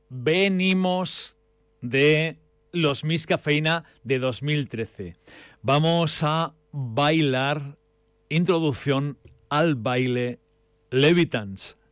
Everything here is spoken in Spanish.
venimos de los Miss Cafeína de 2013. Vamos a bailar introducción al baile Levitans.